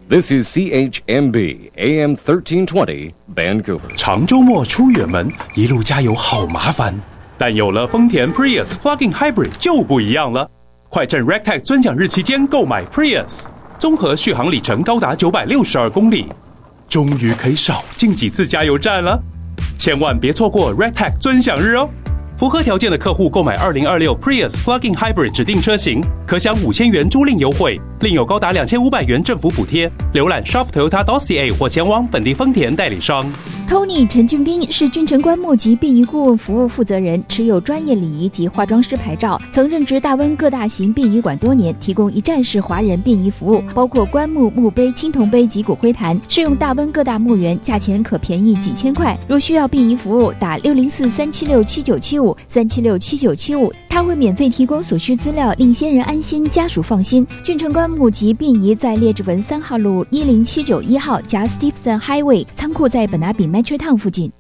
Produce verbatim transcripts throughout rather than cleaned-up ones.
This is C H M B A M thirteen twenty Vancouver。 长周末出远门，一路加油好麻烦，但有了丰田 Prius Plug-in Hybrid 就不一样了。快趁 Rectech 尊享日期间购买 Prius， 综合续航里程高达九百六十二公里，终于可以少进几次加油站了。千万别错过 Rectech 尊享日哦！符合条件的客户购买二零二六 Prius Plug-in Hybrid 指定车型，可享五千元租赁优惠，另有高达两千五百元政府补贴。浏览 shop toyota dot c a 或前往本地丰田代理商。 Tony 陈俊斌是俊成棺木及殡仪顾问服务负责人，持有专业礼仪及化妆师牌照，曾任职大温各大型殡仪馆多年，提供一站式华人殡仪服务，包括棺木、墓碑、青铜碑及骨灰坛，适用大温各大墓园，价钱可便宜几千块。如需要殡仪服务，打六零四三七六七九七五三七六七九七五，他会免费提供所需资料，令先人安心，家属放心。俊成棺木及殡仪在列治文三号路一零七九一号加 Stephenson Highway， 仓库在本拿比 Metro Town 附近。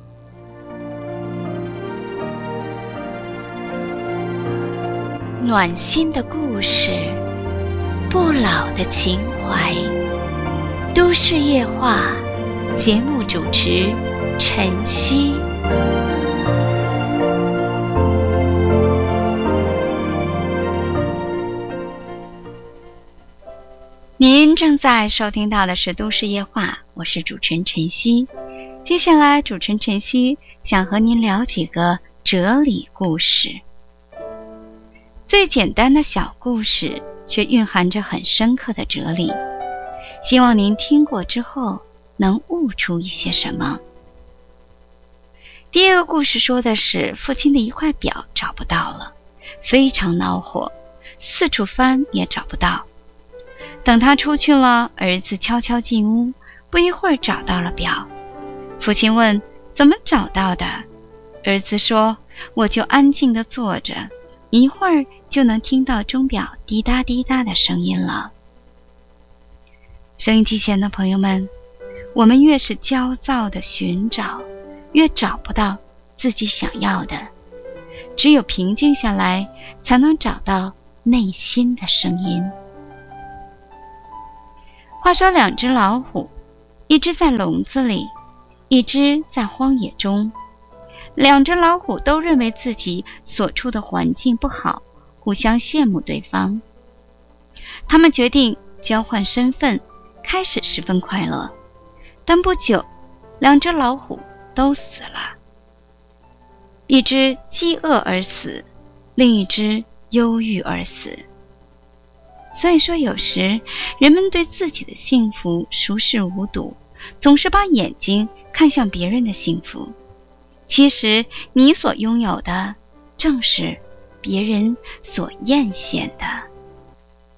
暖心的故事，不老的情怀，都市夜话，节目主持晨曦。您正在收听到的是都市夜话，我是主持人晨曦。接下来主持人晨曦想和您聊几个哲理故事。最简单的小故事，却蕴含着很深刻的哲理，希望您听过之后能悟出一些什么。第一个故事说的是父亲的一块表找不到了，非常恼火，四处翻也找不到。等他出去了，儿子悄悄进屋，不一会儿找到了表。父亲问：怎么找到的？儿子说：我就安静地坐着，一会儿就能听到钟表滴答滴答的声音了。收音机前的朋友们，我们越是焦躁地寻找，越找不到自己想要的。只有平静下来，才能找到内心的声音。话说两只老虎，一只在笼子里，一只在荒野中。两只老虎都认为自己所处的环境不好，互相羡慕对方。他们决定交换身份，开始十分快乐。但不久，两只老虎都死了。一只饥饿而死，另一只忧郁而死。所以说，有时人们对自己的幸福熟视无睹，总是把眼睛看向别人的幸福。其实你所拥有的，正是别人所艳羡的。